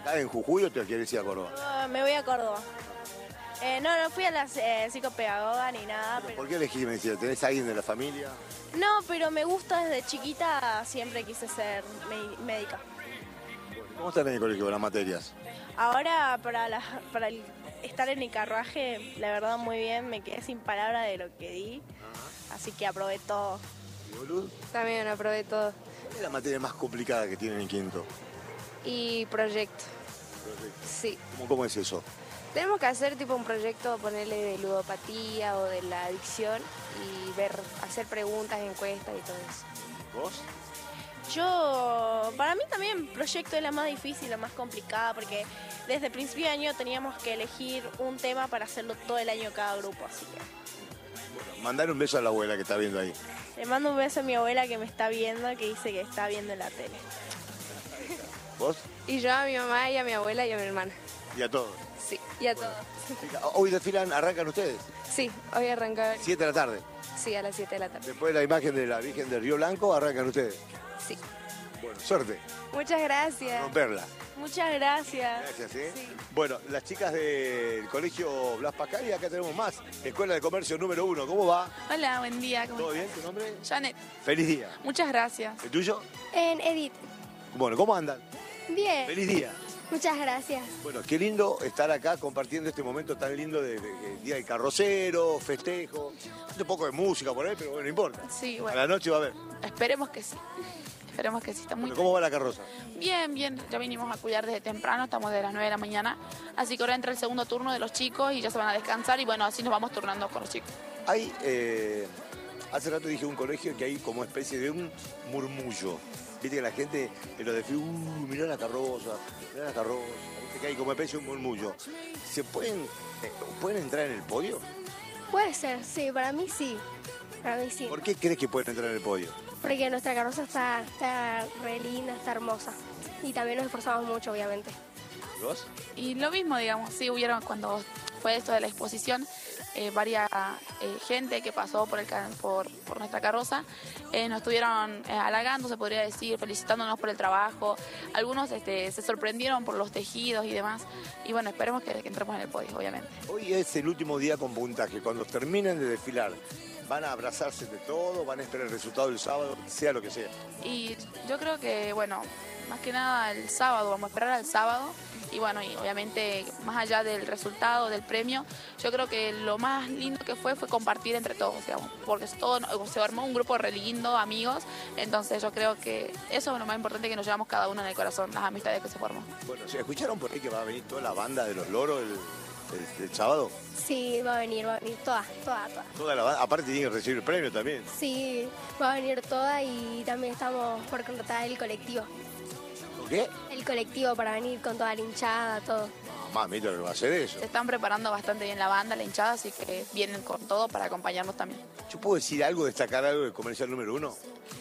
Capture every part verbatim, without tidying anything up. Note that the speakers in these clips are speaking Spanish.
¿Acá en Jujuy o te quieres ir a Córdoba? Uh, me voy a Córdoba. Eh, no, no fui a la eh, psicopedagoga ni nada. Pero... ¿Por qué elegí medicina? ¿Tenés a alguien de la familia? No, pero me gusta desde chiquita, siempre quise ser médica. ¿Cómo estás en el colegio con las materias? Ahora, para, la, para el, estar en el carruaje, la verdad muy bien, me quedé sin palabras de lo que di, uh-huh. Así que aprobé todo. ¿Y Boludo? También aprobé todo. ¿Cuál es la materia más complicada que tienen en quinto? Y proyecto. ¿Proyecto? Sí. ¿Cómo, cómo es eso? Tenemos que hacer tipo un proyecto, ponerle de ludopatía o de la adicción y ver, hacer preguntas, encuestas y todo eso. ¿Vos? Yo, para mí también proyecto es la más difícil, la más complicada, porque desde el principio de año teníamos que elegir un tema para hacerlo todo el año cada grupo, así que... Bueno, mandar un beso a la abuela que está viendo ahí. Le mando un beso a mi abuela que me está viendo, que dice que está viendo en la tele. ¿Vos? Y yo a mi mamá y a mi abuela y a mi hermana. ¿Y a todos? Sí, y a bueno, todos. ¿Hoy desfilan, arrancan ustedes? Sí, hoy arranca... ¿Siete de la tarde? Sí, a las siete de la tarde. Después de la imagen de la Virgen del Río Blanco, arrancan ustedes. Sí. Bueno, suerte. Muchas gracias. Romperla. Muchas gracias. Gracias, ¿eh? Sí. Bueno, las chicas del colegio Blas Pascal y acá tenemos más. Escuela de Comercio número uno. ¿Cómo va? Hola, buen día. ¿Cómo ¿Todo estás? bien? ¿Tu nombre? Janet. Feliz día. Muchas gracias. ¿El tuyo? En Edith. Bueno, ¿cómo andan? Bien. Feliz día. Muchas gracias. Bueno, qué lindo estar acá compartiendo este momento tan lindo de, de- de Día del Carrocero, festejo. Un poco de música por ahí, pero bueno, no importa. Sí, A bueno, la noche va a haber. esperemos que sí. Esperemos que sí. Está muy Bueno, ¿cómo va la carroza? bien, bien. Ya vinimos a cuidar desde temprano, estamos de las nueve de la mañana. Así que ahora entra el segundo turno de los chicos y ya se van a descansar y bueno, así nos vamos turnando con los chicos. Hay, eh, hace rato dije un colegio que hay como especie de un murmullo. Viste que la gente en los desfiles, uh, mirá la carroza, mirá la carroza. Viste que hay como especie de un murmullo. ¿Se pueden, eh, pueden entrar en el podio? Puede ser, sí, para mí sí. Para mí sí. ¿Por qué crees que pueden entrar en el podio? Porque nuestra carroza está, está re linda, está hermosa. Y también nos esforzamos mucho, obviamente. ¿Y vos? Y lo mismo, digamos, sí hubieron cuando fue esto de la exposición, eh, varias eh, gente que pasó por, el, ca- por, por nuestra carroza, eh, nos estuvieron eh, halagando, se podría decir, felicitándonos por el trabajo. Algunos este, se sorprendieron por los tejidos y demás. Y bueno, esperemos que, que entremos en el podio, obviamente. Hoy es el último día con puntaje. Cuando terminen de desfilar, van a abrazarse de todo, van a esperar el resultado del sábado, sea lo que sea. Y yo creo que, bueno, más que nada el sábado, vamos a esperar al sábado. Y bueno, y obviamente más allá del resultado, del premio, yo creo que lo más lindo que fue fue compartir entre todos, digamos, porque todo, se armó un grupo re lindo, amigos, entonces yo creo que eso es lo más importante que nos llevamos cada uno en el corazón, las amistades que se formó. Bueno, ¿se escucharon por ahí que va a venir toda la banda de los loros el, el- el sábado? Sí, va a venir, va a venir toda, toda, toda. Toda la banda, aparte tienen que recibir el premio también. Sí, va a venir toda y también estamos por contratar el colectivo. ¿Por qué? El colectivo para venir con toda la hinchada, todo. Mamita, lo que va a hacer eso. Se están preparando bastante bien la banda, la hinchada, así que vienen con todo para acompañarnos también. ¿Yo puedo decir algo, destacar algo del comercial número uno?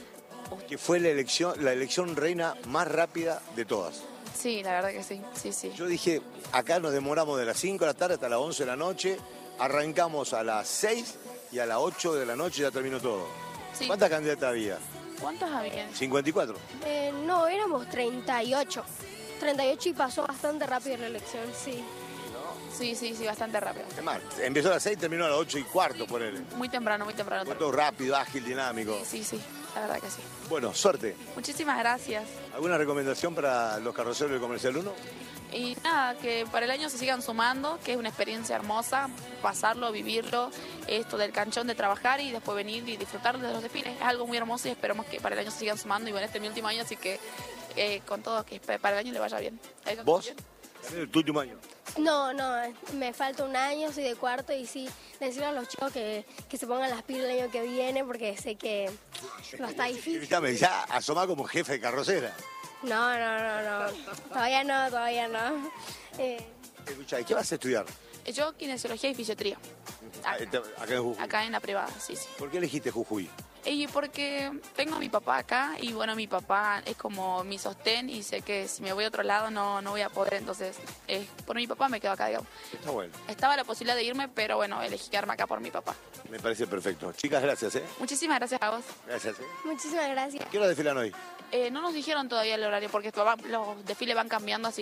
Que fue la elección, la elección reina más rápida de todas. Sí, la verdad que sí, sí, sí. Yo dije, acá nos demoramos de las cinco de la tarde hasta las once de la noche, arrancamos a las seis y a las ocho de la noche ya terminó todo. Sí. ¿Cuántas candidatas había? ¿Cuántos habían? cincuenta y cuatro. Eh, no, éramos treinta y ocho. treinta y ocho y pasó bastante rápido la elección, sí. Sí, sí, sí, bastante rápido. Es más, empezó a las seis y terminó a las ocho y cuarto, ponele. Muy temprano, muy temprano. Fue todo rápido, ágil, dinámico. Sí, sí, sí, la verdad que sí. Bueno, suerte. Muchísimas gracias. ¿Alguna recomendación para los carroceros del Comercial uno? Y nada, que para el año se sigan sumando, que es una experiencia hermosa, pasarlo, vivirlo, esto del canchón de trabajar y después venir y disfrutar de los desfiles. Es algo muy hermoso y esperemos que para el año se sigan sumando. Y bueno, este es mi último año, así que eh, con todo, que para el año le vaya bien. ¿Vos? ¿Es tu último año? No, no, me falta un año, soy de cuarto y sí, decirle a los chicos que, que se pongan las pilas el año que viene porque sé que va a estar difícil. Escuchame, ya asoma como jefe de carrocera. No, no, no, no, todavía no, todavía no. Eh, Escuchá, ¿y qué vas a estudiar? Yo kinesiología y fisiatría. Ah, este- Acá en Jujuy. Acá en la privada, sí, sí. ¿Por qué elegiste Jujuy? Y porque tengo a mi papá acá y bueno, mi papá es como mi sostén y sé que si me voy a otro lado no, no voy a poder, entonces eh, por mi papá me quedo acá, digamos. Está bueno, Estaba la posibilidad de irme, pero bueno, elegí quedarme acá por mi papá. me parece perfecto. Chicas, gracias, ¿eh? Muchísimas gracias a vos. Gracias, ¿eh? muchísimas gracias. ¿Qué hora desfilan hoy? Eh, no nos dijeron todavía el horario porque va- los desfiles van cambiando, así